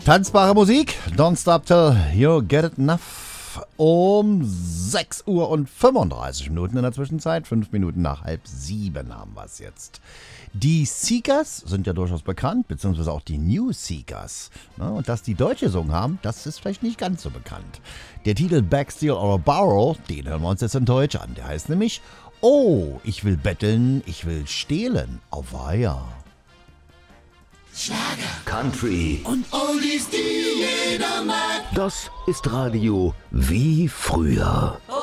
Tanzbare Musik, Don't Stop Till You Get It Enough. Um 6 Uhr und 35 Minuten in der Zwischenzeit, 5 Minuten nach 6:30 haben wir es jetzt. Die Seekers sind ja durchaus bekannt, beziehungsweise auch die New Seekers. Und dass die Deutsche gesungen haben, das ist vielleicht nicht ganz so bekannt. Der Titel Beg, Steal or Borrow, den hören wir uns jetzt in Deutsch an. Der heißt nämlich Oh, ich will betteln, ich will stehlen, auweia. Schlager, Country und Oldies, die jeder mag. Das ist Radio wie früher.